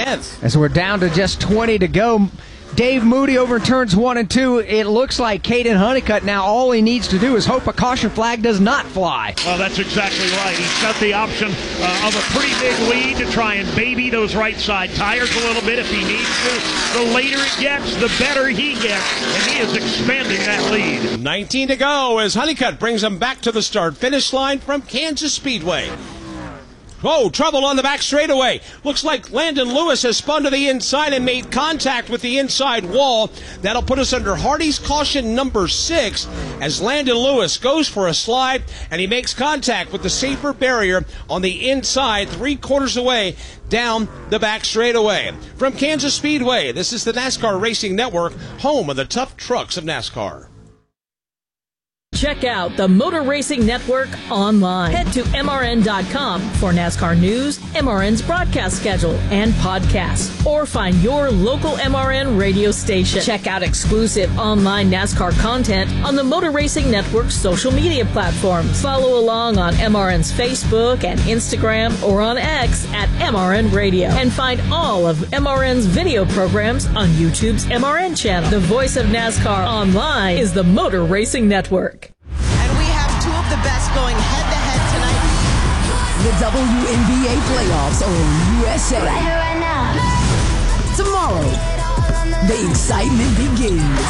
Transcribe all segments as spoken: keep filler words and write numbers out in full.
tenth. As we're down to just twenty to go, Dave Moody overturns one and two. It looks like Caden Honeycutt now all he needs to do is hope a caution flag does not fly. Well, that's exactly right. He's got the option uh, of a pretty big lead to try and baby those right side tires a little bit if he needs to. The later it gets, the better he gets, and he is expanding that lead. nineteen to go as Honeycutt brings him back to the start-finish line from Kansas Speedway. Oh, trouble on the back straightaway. Looks like Landon Lewis has spun to the inside and made contact with the inside wall. That'll put us under Hardy's caution number six as Landon Lewis goes for a slide and he makes contact with the safer barrier on the inside, three quarters away down the back straightaway. From Kansas Speedway, this is the NASCAR Racing Network, home of the tough trucks of NASCAR. Check out the Motor Racing Network online. Head to M R N dot com for NASCAR news, M R N's broadcast schedule, and podcasts. Or find your local M R N radio station. Check out exclusive online NASCAR content on the Motor Racing Network's social media platforms. Follow along on M R N's Facebook and Instagram or on X at M R N Radio. And find all of M R N's video programs on YouTube's M R N channel. The voice of NASCAR online is the Motor Racing Network. Two of the best going head-to-head tonight. The W N B A playoffs are on U S A. Right here, right now. Tomorrow, the excitement begins.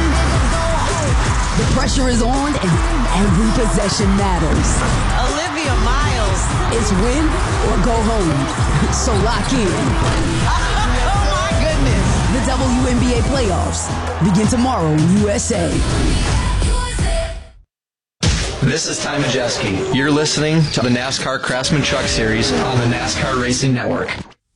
The pressure is on and every possession matters. Olivia Miles. It's win or go home. So lock in. Oh my goodness. The W N B A playoffs begin tomorrow in U S A. This is Ty Majeski. You're listening to the NASCAR Craftsman Truck Series on the NASCAR Racing Network.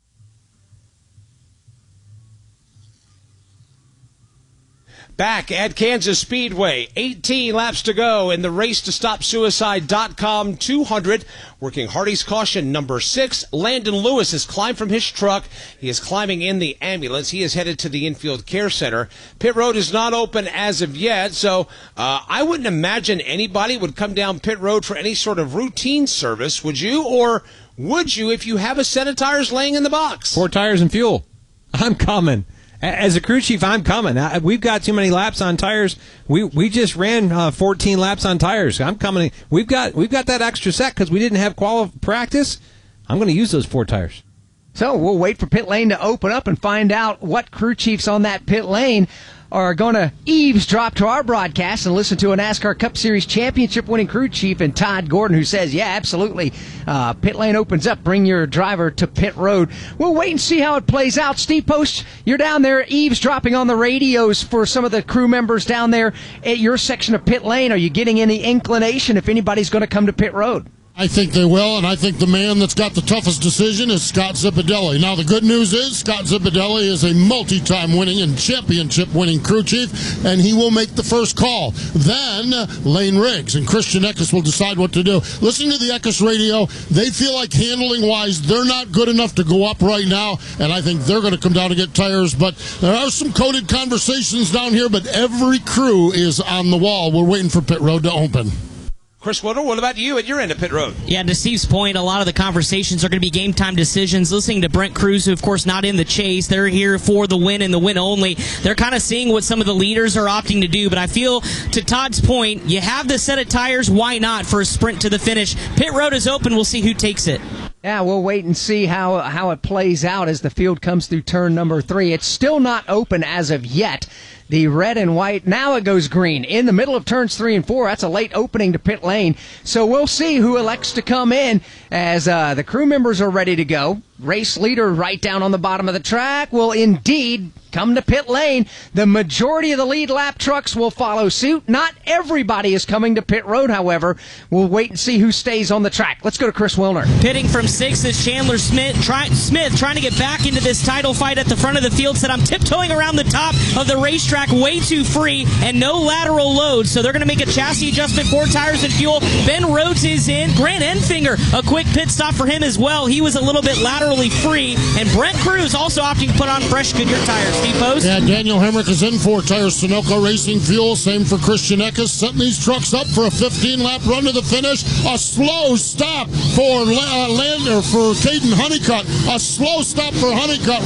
Back at Kansas Speedway, eighteen laps to go in the race to stop suicide dot com two hundred. Working Hardy's caution number six. Landon Lewis has climbed from his truck. He is climbing in the ambulance. He is headed to the infield care center. Pit road is not open as of yet, so uh, I wouldn't imagine anybody would come down pit road for any sort of routine service, would you? Or would you if you have a set of tires laying in the box? Four tires and fuel. I'm coming. As a crew chief, I'm coming. We've got too many laps on tires. We we just ran uh, fourteen laps on tires. I'm coming. We've got we've got that extra set because we didn't have quali- practice. I'm going to use those four tires. So we'll wait for pit lane to open up and find out what crew chiefs on that pit lane are going to eavesdrop to our broadcast and listen to a NASCAR Cup Series championship winning crew chief and Todd Gordon, who says, yeah, absolutely, uh, pit lane opens up, bring your driver to pit road. We'll wait and see how it plays out. Steve Post, you're down there eavesdropping on the radios for some of the crew members down there at your section of pit lane. Are you getting any inclination if anybody's going to come to pit road? I think they will, and I think the man that's got the toughest decision is Scott Zipadelli. Now, the good news is Scott Zipadelli is a multi-time winning and championship-winning crew chief, and he will make the first call. Then, Lane Riggs and Christian Eckes will decide what to do. Listening to the Eckes radio, they feel like handling-wise, they're not good enough to go up right now, and I think they're going to come down to get tires. But there are some coded conversations down here, but every crew is on the wall. We're waiting for pit road to open. Chris Woodler, what about you at your end of pit road? Yeah, to Steve's point, a lot of the conversations are going to be game time decisions. Listening to Brent Cruz, who, of course, not in the chase. They're here for the win and the win only. They're kind of seeing what some of the leaders are opting to do. But I feel, to Todd's point, you have the set of tires. Why not for a sprint to the finish? Pit road is open. We'll see who takes it. Yeah, we'll wait and see how how it plays out as the field comes through turn number three. It's still not open as of yet. The red and white, now it goes green. In the middle of turns three and four, that's a late opening to pit lane. So we'll see who elects to come in as uh, the crew members are ready to go. Race leader right down on the bottom of the track will indeed come to pit lane. The majority of the lead lap trucks will follow suit. Not everybody is coming to pit road, however. We'll wait and see who stays on the track. Let's go to Chris Wilner. Pitting from sixth is Chandler Smith, try, Smith trying to get back into this title fight at the front of the field. Said, I'm tiptoeing around the top of the racetrack way too free and no lateral load. So they're going to make a chassis adjustment, four tires and fuel. Ben Rhodes is in. Grant Enfinger, a quick pit stop for him as well. He was a little bit laterally free. And Brent Cruz also opting to put on fresh Goodyear tires. Steve Post? Yeah, Daniel Hemrick is in four tires. Sunoco Racing Fuel. Same for Christian Eckes. Setting these trucks up for a fifteen-lap run to the finish. A slow stop for uh, Lander for Caden Honeycutt. A slow stop for Honeycutt.